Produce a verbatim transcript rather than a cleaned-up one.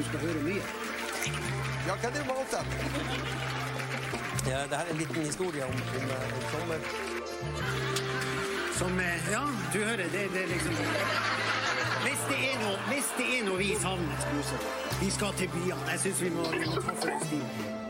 du skal høre mye. Ja, kan det vara så? Ja, det här är en liten historia om en, en sommer. Som, eh, ja, du hører, det, det er liksom... Hvis det er noe, hvis det er noe vi savner, vi skal til byene. Jeg synes vi må, vi må ta for oss tid.